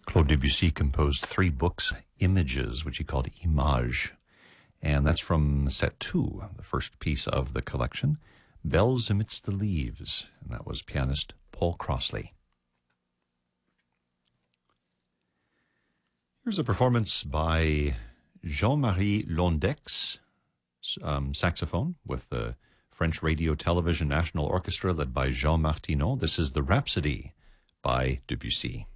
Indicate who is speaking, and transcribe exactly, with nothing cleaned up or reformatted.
Speaker 1: Claude Debussy composed three books, Images, which he called Images, and that's from set two, the first piece of the collection, Bells Amidst the Leaves, and that was pianist Paul Crossley. Here's a performance by Jean-Marie Londex, um, saxophone, with the French Radio Television National Orchestra led by Jean Martineau. This is the Rhapsody by Debussy.